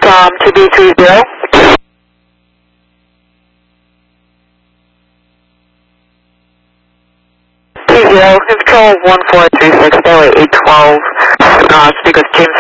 from 2B30. 20, control 1436, Airway 812, speakers James